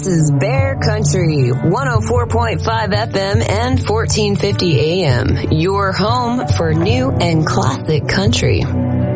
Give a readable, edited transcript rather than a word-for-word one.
is Bear Country, 104.5 FM and 1450 AM. Your home for new and classic country.